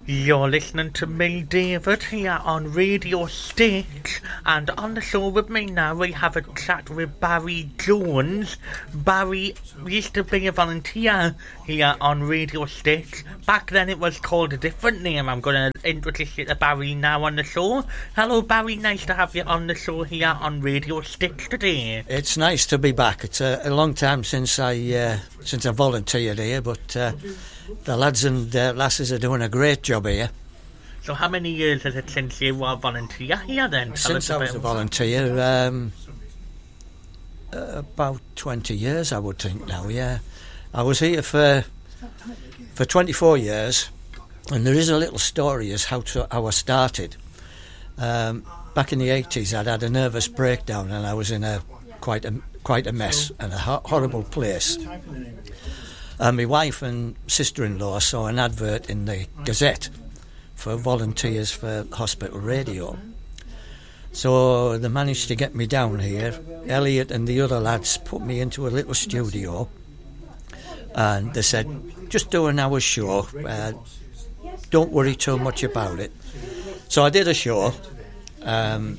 You're listening to me, David, here on Radio State, and on the show with me now we have a chat with Barry Jones. Barry used to be a volunteer here on Radio State. Back then it was called a different name. I'm going to introduce you to Barry now on the show. Hello Barry, nice to have you on the show here on Radio State today. It's nice to be back. It's a long time since I volunteered here, but the lads and lasses are doing a great job here. So how many years is it since you were a volunteer here then? Since I was a volunteer, about 20 years I would think now, yeah. I was here for 24 years, and there is a little story as how I started. Back in the 80s I'd had a nervous breakdown and I was in quite a mess and a horrible place. My wife and sister-in-law saw an advert in the Gazette for volunteers for hospital radio. So they managed to get me down here. Elliot and the other lads put me into a little studio and they said, just do an hour's show, don't worry too much about it. So I did a show, and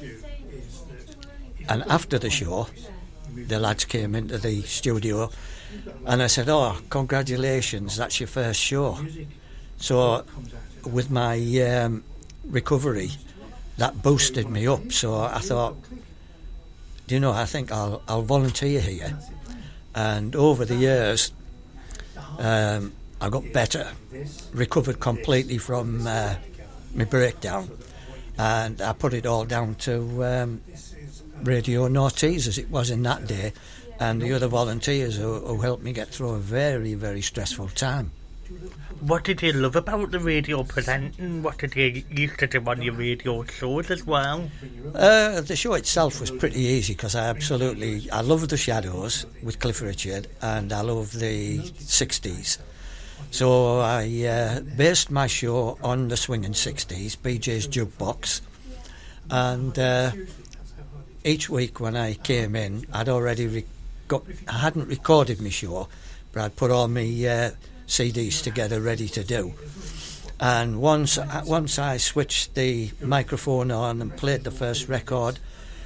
after the show the lads came into the studio and I said, oh, congratulations, that's your first show. So with my recovery, that boosted me up. So I thought, I think I'll volunteer here. And over the years, I got better, recovered completely from my breakdown. And I put it all down to Radio Northeast, as it was in that day, and the other volunteers who helped me get through a very, very stressful time. What did you love about the radio presenting? What did you used to do on your radio shows as well? The show itself was pretty easy because I love the Shadows with Cliff Richard and I love the 60s. So I based my show on the swinging 60s, BJ's Jukebox, and each week when I came in I'd already I hadn't recorded my show, but I'd put all my CDs together ready to do. And once I switched the microphone on and played the first record,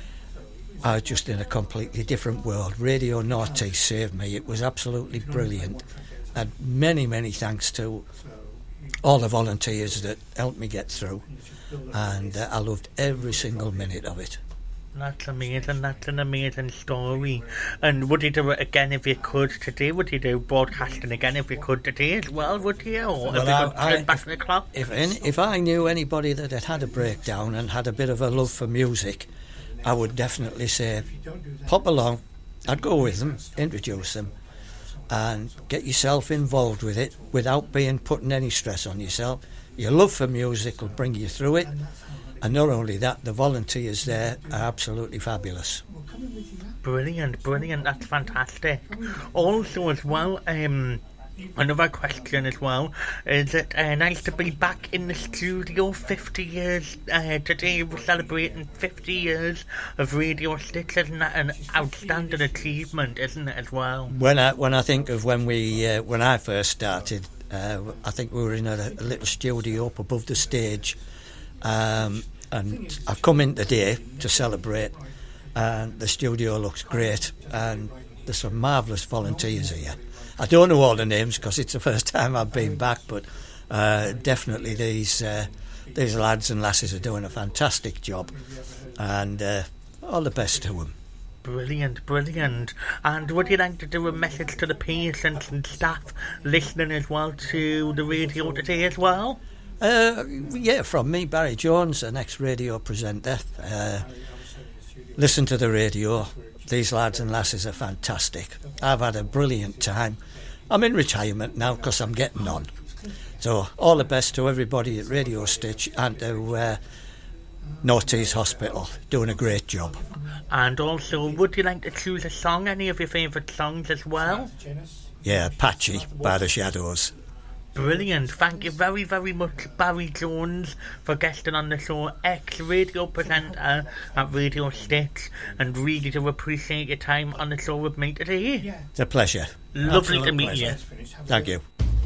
I was just in a completely different world. Radio Northeast saved me. It was absolutely brilliant. And many, many thanks to all the volunteers that helped me get through. And I loved every single minute of it. That's amazing, that's an amazing story. And would you do it again if you could today? Would you do broadcasting again if you could today as well, would you? Or if you could turn back the clock? If I knew anybody that had a breakdown and had a bit of a love for music, I would definitely say, pop along. I'd go with them, introduce them, and get yourself involved with it without putting any stress on yourself. Your love for music will bring you through it. And not only that, the volunteers there are absolutely fabulous. Brilliant, that's fantastic. Also as well, another question as well, is it nice to be back in the studio 50 years, today we're celebrating 50 years of Radio State. Isn't that an outstanding achievement, isn't it, as well? When I think of when I first started, I think we were in a little studio up above the stage, and I've come in today to celebrate, and the studio looks great, and there's some marvellous volunteers here. I don't know all the names because it's the first time I've been back, but definitely these lads and lasses are doing a fantastic job, and all the best to them. Brilliant. And would you like to do a message to the patients and staff listening as well to the radio today as well? Yeah, from me, Barry Jones, an ex-radio presenter. Listen to the radio. These lads and lasses are fantastic. I've had a brilliant time. I'm in retirement now because I'm getting on. So all the best to everybody at Radio Stitch and to Northeast Hospital, doing a great job. And also, would you like to choose a song, any of your favourite songs as well? Yeah, Apache by the Shadows. Brilliant. Thank you very, very much, Barry Jones, for guesting on the show, ex-radio presenter at Radio Stitch, and really do appreciate your time on the show with me today. It's a pleasure. Lovely to meet you. Thank you.